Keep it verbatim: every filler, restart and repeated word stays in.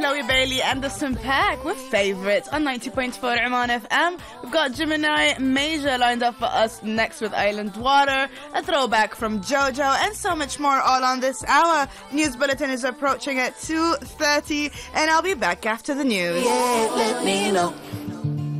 Chloe Bailey, Anderson .Paak with Favourites on ninety point four Oman F M. We've got Gemini Major lined up for us next with Island Water, a throwback from JoJo, and so much more all on this hour. News Bulletin is approaching at two thirty, and I'll be back after the news. Yeah, let me know.